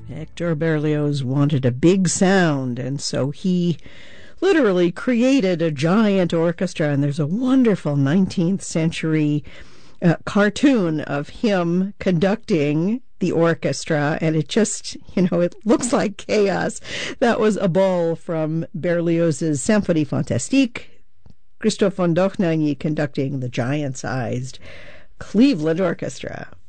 Hector Berlioz wanted a big sound, and so he literally created a giant orchestra. And there's a wonderful 19th century cartoon of him conducting the orchestra, and it just, it looks like chaos. That was a ball from Berlioz's Symphonie Fantastique. Christoph von Dohnanyi conducting the giant-sized Cleveland Orchestra.